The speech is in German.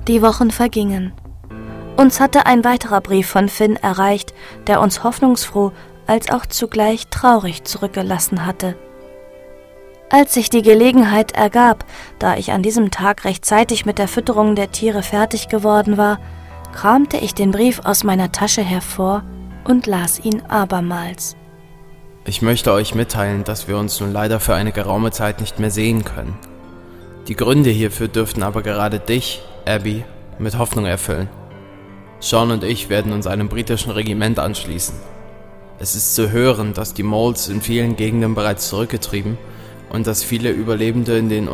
Die Wochen vergingen. Uns hatte ein weiterer Brief von Finn erreicht, der uns hoffnungsfroh als auch zugleich traurig zurückgelassen hatte. Als sich die Gelegenheit ergab, da ich an diesem Tag rechtzeitig mit der Fütterung der Tiere fertig geworden war, kramte ich den Brief aus meiner Tasche hervor und las ihn abermals. Ich möchte euch mitteilen, dass wir uns nun leider für eine geraume Zeit nicht mehr sehen können. Die Gründe hierfür dürften aber gerade dich, Abby, mit Hoffnung erfüllen. Sean und ich werden uns einem britischen Regiment anschließen. Es ist zu hören, dass die Moles in vielen Gegenden bereits zurückgetrieben und dass viele Überlebende in den